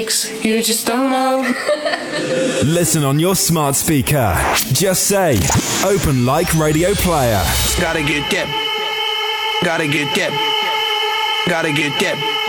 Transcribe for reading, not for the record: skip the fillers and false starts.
You just don't know. Listen on your smart speaker. Just say, Open Like Radio Player. Gotta get that. Gotta get that. Gotta get that.